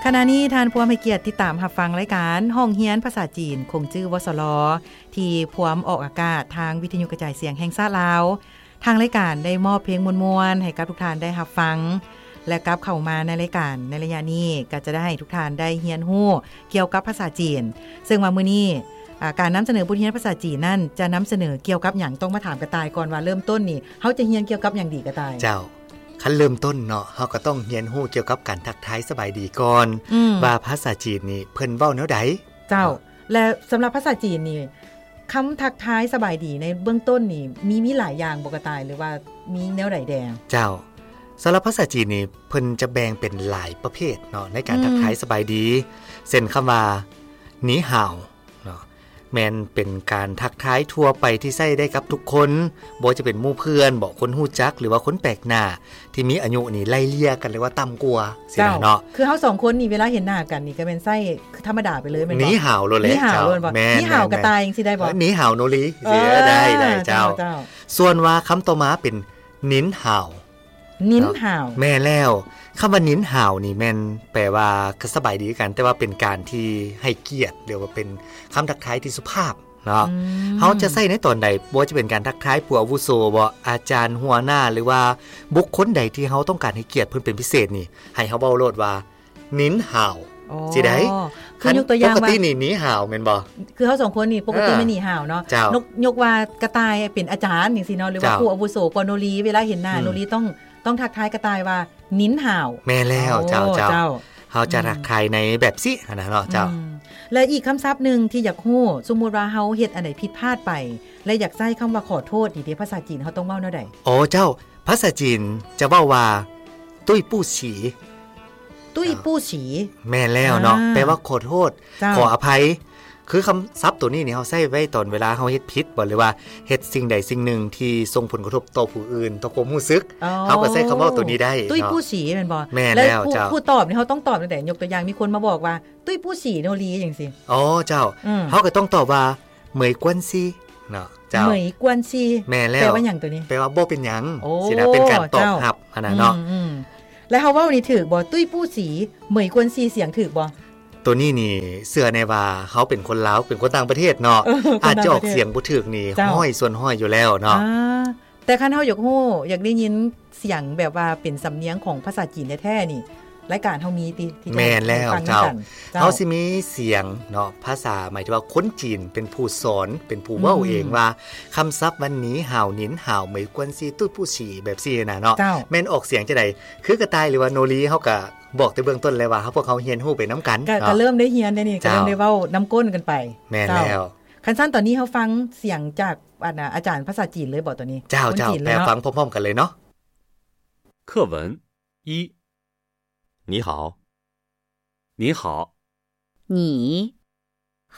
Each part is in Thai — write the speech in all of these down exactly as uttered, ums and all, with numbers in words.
ขณะนี้ท่านผู้ให้เกียรติติดตามรับฟังรายการห้องเรียนภาษาจีนคงจื้อวสลที่พวมออกอากาศทางวิทยุกระจายเสียงแห่งชาติลาวทางรายการได้มอบเพลงมวลๆให้กับทุกท่านได้รับฟังและกลับเข้ามาในรายการในระยะนี้ก็จะได้ให้ทุกท่านได้เรียนรู้เกี่ยวกับภาษาจีนซึ่งว่ามื้อนี้การนำเสนอบทเรียนภาษาจีนนั่นจะนำเสนอเกี่ยวกับหยังต้องมาถามกระต่ายก่อนว่าเริ่มต้นนี่เฮาจะเรียนเกี่ยวกับหยังดีกระต่ายเจ้าคันเริ่มต้นเนาะเฮาก็ต้องเรียนรู้เกี่ยวกับการทักทายสบายดีก่อนว่าภาษาจีนนี่เพิ่นเว้าแนวใดเจ้าและสำหรับภาษาจีนนี่คำทักทายสบายดีในเบื้องต้นนี่มีมีหลายอย่างบ่กระต่ายหรือว่ามีแนวใดแดงเจ้าสำหรับภาษาจีนนี่เพิ่นจะแบ่งเป็นหลายประเภทเนาะในการทักทายสบายดีเช่นคำว่าหนีห่าวเนาะแม่นเป็นการทักทายทั่วไปที่ใช้ได้กับทุกคนบ่จะเป็นหมู่เพื่อนบ่คนฮู้จักหรือว่าคนแปลกหน้าที่มีอายุนี่ไล่เลี่ยกันเลยว่าต่ำกว่าสิเนาะคือเฮาสองคนนี่เวลาเห็นหน้ากันนี่ก็เป็นไส้ธรรมดาไปเลยแม่นบ่หนีห่าวโลดแหละเจ้าแม่นหนีห่าวกระต่ายจังซี่ได้บ่หนีห่าวโนลีสิได้ได้เจ้าส่วนว่าคำต่อมาเป็นนินห่าวนินห่าวแม่แล้วคำว่านินห่าวนี่แม่นแปลว่าก็สบายดีกันแต่ว่าเป็นการที่ให้เกียรติหรือว่าเป็นคำทักทายที่สุภาพเนาะเฮาจะใช้ในตอนใดบ่ว่าจะเป็นการทักทายผู้อาวุโสบ่อาจารย์หัวหน้าหรือว่าบุคคลใดที่เฮาต้องการให้เกียรติเพิ่นเป็นพิเศษนี่ให้เฮาเว้าโลดว่านินห่าวสิได้คือยกตัวอย่างว่าปกตินี่หนีห่าวแม่นบ่คือเฮาสองคนนี่ปกติไม่หนีห่าวเนาะนกยกว่ากระต่ายเป็นอาจารย์จังซี่เนาะหรือว่าผู้อาวุโสกว่าโนรีเวลาเห็นหน้าโนรีต้องต้องทักทายกระต่ายว่านินห่าวแม่แล้วเจ้าเจ้าเฮาจะทักทายในแบบสินะเนาะเจ้าและอีกคำศัพท์นึงที่อยากฮู้สมมุติว่าเฮาเฮ็ดอันใดผิดพลาดไปและอยากใช้คำว่าขอโทษนี่เด้ภาษาจีนเฮาต้องเว้าแนวใดอ๋อเจ้าภาษาจีนจะเว้าว่าตุ้ยปู้ฉีตุ้ยปู้ฉีแม่แล้วเนาะแปลว่าขอโทษขออภัยคือคำศัพท์ตัวนี้นี่เฮาใช้ไว้ตอนเวลาเฮาเฮ็ดผิดบ่หรือว่าเฮ็ดสิ่งใดสิ่งหนึ่งที่ส่งผลกระทบต่อผู้อื่นต่อความรู้สึกเฮาก็ใช้คำเว้าตัวนี้ได้ตุ้ยปู้ฉีแม่นบ่แม่แล้วเจ้าผู้ตอบนี่เฮาต้องตอบตั้งแต่ยกตัวอย่างมีคนมาบอกว่าตุ้ยปู้ฉีโนรีจังซี่อ๋อเจ้าเฮาก็ต้องตอบว่าเหมยกวนซีเนาะเจ้าเหมยกวนซีแม่แล้วแปลว่าหยังตัวนี้แปลว่าบ่เป็นหยังสินะเป็นการตอบรับอันนั้นเนาะแล้วเฮาเว้านี่ถูกบ่ตุ้ยปู้ฉีเหมยกวนซีเสียงถูกบ่ตัวนี้นี่เสื้อในว่าเขาเป็นคนลาวเป็นคนต่างประเทศเนาะอาจจะออกเสียงบ่ถูกนี่ห้อยส่วนห้อยอยู่แล้วเนาะแต่คันเฮาอยากฮู้อยากได้ยินเสียงแบบว่าเป็นสำเนียงของภาษาจีนแท้ๆนี่รายการเฮามีติที่แม่นแล้วเจ้าเฮาสิมีเสียงเนาะภาษาหมายถึงว่าคนจีนเป็นผู้สอนเป็นผู้เว้าเองว่าคำศัพท์วันนี้ห่าวนินห่าวเหมยกวนซีตุ้ยผู้ฉีแบบซี่น่ะเนาะแม่นออกเสียงจังได๋คือกระต่ายหรือว่าโนรีเฮาก็บอกแต่เบื้องต้นเลยว่าพวกเขาเรียนรู้ไปนํากันก็เริ่มได้เรียนได้นี่ก็เริ่มได้เว้านําก้นกันไปแม่นแล้วคันซั่นตอนนี้เฮาฟังเสียงจากอาจารย์ภาษาจีนเลยบ่ตอนนี้เจ้าๆแปลฟังพร้อมๆกันเลยเนาะ课文一你好你好你好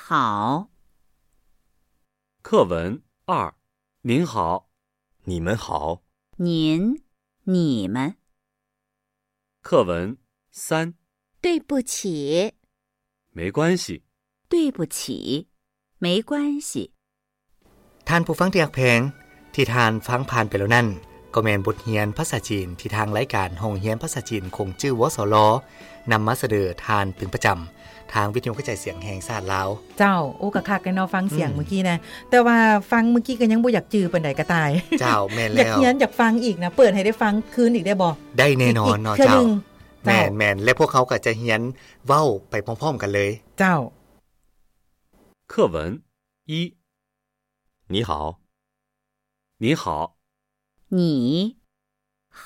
课文二您好你们好您你们课文三对不起没关系对不起没关系ท่านผู้ฟังที่รักแพงที่ทานฟังผ่านไปแล้วนั่นก็แม่นบทเรียนภาษาจีนที่ทางรายการห้องเรียนภาษาจีนคงจื้อวสลนำมาเสนอทานเป็นประจำทางวิทยุกระจายเสียงแห่งชาติลาวเจ้าโอ้กะคักกันเนาะฟังเสียงเมื่อกี้นะแต่ว่าฟังเมื่อกี้ก็ยังบ่อยากจื้อปานใดก็ตายเจ้าแม่นแล้วอยากเรียนอยากฟังอีกนะเปิดให้ได้ฟังคืนอีกได้บ่ได้แน่นอนเนาะเจ้าแม่นๆและพวกเขาก็จะเรียนเว้าไปพร้อมๆกันเลยเจ้า课文一你好你好你好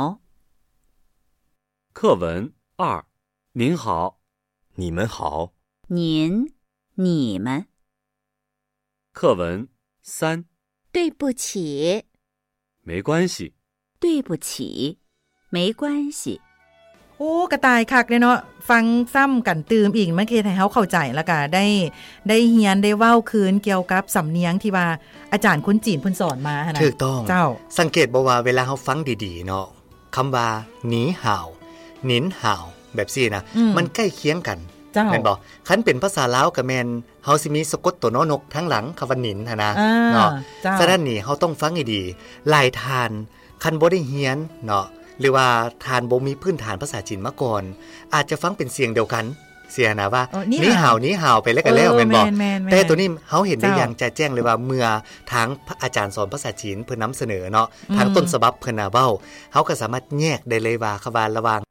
课文二您好你们好您你们课文三对不起没关系对不起没关系โอ้กระต่ายคักเลยเนาะฟังซ้ำกันตืมอีกมันเฮ็ดให้เฮาเข้าใจแล้วก็ได้ได้เรียนได้เว้าคืนเกี่ยวกับสำเนียงที่ว่าอาจารย์คนจีนเพิ่นสอนมาหั่นน่ะถูกต้องเจ้าสังเกตบ่ว่าเวลาเฮาฟังดีๆเนาะคำว่าหนีห่าวนินห่าวแบบซี่นะมันใกล้เคียงกันแม่นบ่คันเป็นภาษาลาวก็แม่นเฮาสิมีสะกดตัวนอนกทั้งหลังคำว่านินหั่นนะเนาะฉะนั้นนี่เฮาต้องฟังให้ดีหลายทานคันบ่ได้เรียนเนาะหรือว่าทานบ่มีพื้นฐานภาษาจีนมาก่อนอาจจะฟังเป็นเสียงเดียวกันเสียนะว่านี่ห่าวนี่ห่าวไปแล้วกันแล้วแม่นบ่แต่ตัวนี้เฮาเห็นได้อย่างจะแจ้งเลยว่าเมื่อทางอาจารย์สอนภาษาจีนเพิ่นนําเสนอเนาะทางต้นฉบับเพิ่นน่ะเว้าเฮาก็สามารถแยกได้เลยว่าคำว่าระหว่าง